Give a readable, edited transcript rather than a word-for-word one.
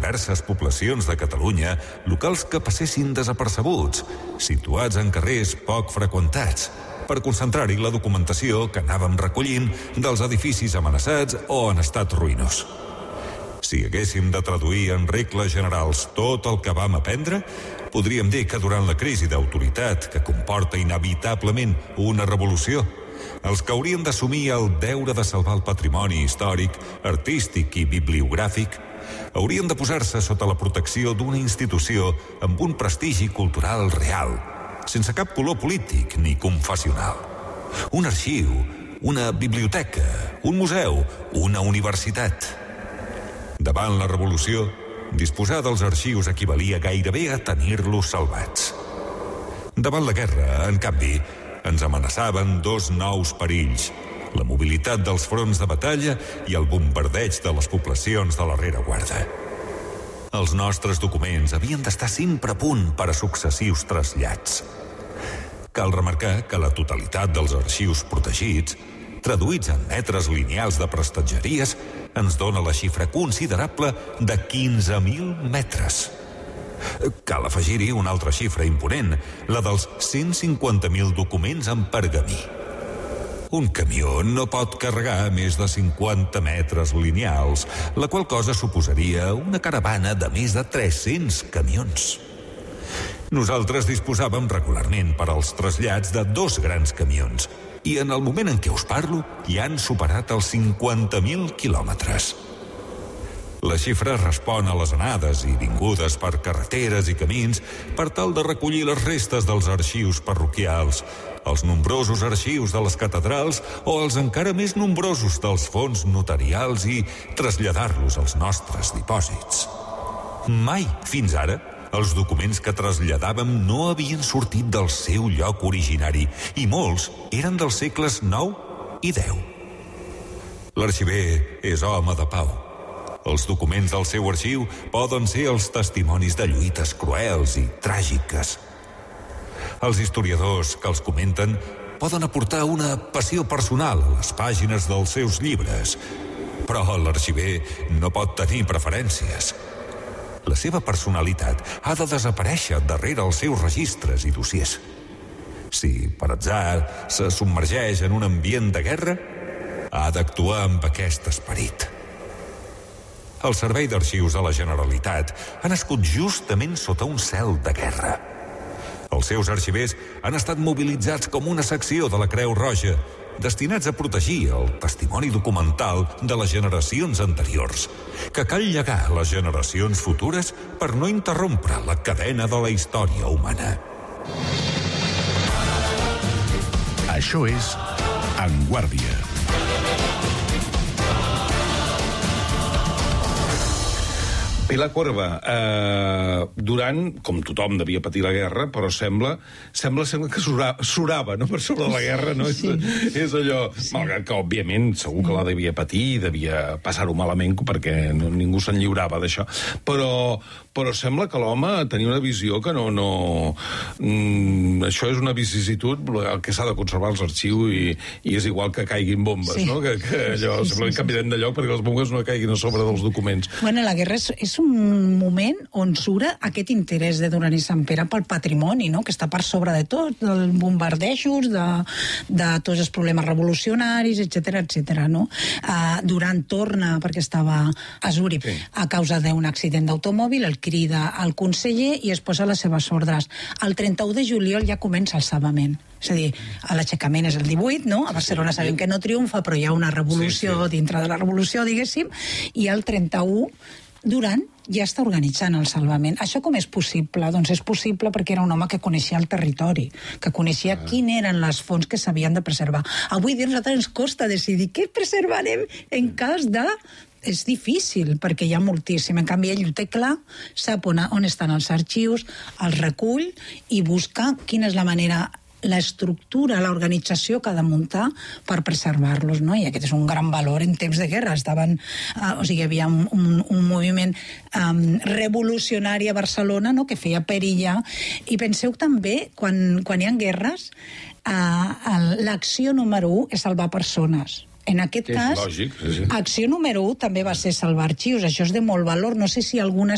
diverses poblacions de Catalunya locals que passessin desapercebuts, situats en carrers poc freqüentats, per concentrar-hi la documentació que anàvem recollint dels edificis amenaçats o en estat ruïnós. Si haguéssim de traduir en regles generals tot el que vam aprendre, podríem dir que durant la crisi d'autoritat que comporta inevitablement una revolució, els que haurien d'assumir el deure de salvar el patrimoni històric, artístic i bibliogràfic haurien de posar-se sota la protecció d'una institució amb un prestigi cultural real, sense cap color polític ni confessional. Un arxiu, una biblioteca, un museu, una universitat. Davant la revolució, disposar dels arxius equivalia gairebé a tenir-los salvats. Davant la guerra, en canvi, ens amenaçaven dos nous perills: la mobilitat dels fronts de batalla i el bombardeig de les poblacions de la rereguarda. Els nostres documents havien d'estar sempre a punt per a successius trasllats. Cal remarcar que la totalitat dels arxius protegits, traduïts en metres lineals de prestatgeries, ens dona la xifra considerable de 15.000 metres. Cal afegir-hi una altra xifra imponent, la dels 150.000 documents en pergamí. Un camió no pot carregar més de 50 metres lineals, la qual cosa suposaria una caravana de més de 300 camions. Nosaltres disposàvem regularment per als trasllats de 2 grans camions, i en el moment en què us parlo ja han superat els 50.000 quilòmetres. La xifra respon a les anades i vingudes per carreteres i camins per tal de recollir les restes dels arxius parroquials, els nombrosos arxius de les catedrals o els encara més nombrosos dels fons notarials i traslladar-los als nostres dipòsits. Mai, fins ara, els documents que traslladàvem no havien sortit del seu lloc originari i molts eren dels segles IX i X. L'arxiver és home de pau. Els documents del seu arxiu poden ser els testimonis de lluites cruels i tràgiques. Els historiadors que els comenten poden aportar una passió personal a les pàgines dels seus llibres, però l'arxiver no pot tenir preferències. La seva personalitat ha de desaparèixer darrere els seus registres i dossiers. Si, per atzar, se submergeix en un ambient de guerra, ha d'actuar amb aquest esperit. El Servei d'Arxius de la Generalitat ha nascut justament sota un cel de guerra. Els seus arxivers han estat mobilitzats com una secció de la Creu Roja, destinats a protegir el testimoni documental de les generacions anteriors, que cal llegar a les generacions futures per no interrompre la cadena de la història humana. Això és En Guàrdia. Pilar Corba, Duran, com tothom devia patir la guerra, però sembla que surava, no?, per sobre de la guerra, no? Sí. És allò, malgrat que, òbviament, segur que la devia patir, devia passar-ho malament, perquè ningú se'n lliurava d'això, però sembla que l'home tenia una visió que no... això és una vicisitud, el que s'ha de conservar els arxius i és igual que caiguin bombes, sí, no? Que allò, simplement canviarem de lloc perquè les bombes no caiguin a sobre dels documents. Bueno, la guerra és un moment on surt aquest interès de Duran i Sant Pere pel patrimoni, no?, que està per sobre de tot, dels bombardejos, de tots els problemes revolucionaris, etc., no? Duran torna, perquè estava a Zúrich, sí, a causa d'un accident d'automòbil, el crida al conseller i es posa les seves ordres. El 31 de juliol ja comença el salvament. És a dir, l'aixecament és el 18, no? A Barcelona sabem que no triomfa, però hi ha una revolució dintre de la revolució, diguéssim, i el 31 Duran ja està organitzant el salvament. Això com és possible? Doncs és possible perquè era un home que coneixia el territori, que coneixia quines eren les fonts que s'havien de preservar. Avui dia a nosaltres ens costa decidir què preservarem en cas de... És difícil, perquè hi ha moltíssim. En canvi, ell ho té clar, sap on estan els arxius, els recull i busca quina és la manera, l'estructura, l'organització que ha de muntar per preservar-los, no? I aquest és un gran valor en temps de guerra. Hi havia un moviment revolucionari a Barcelona, no?, que feia perillar. I penseu també, quan hi ha guerres, l'acció número 1 és salvar persones. En aquest cas, lògic, sí. Acció número 1 també va ser salvar arxius. Això és de molt valor. No sé si alguna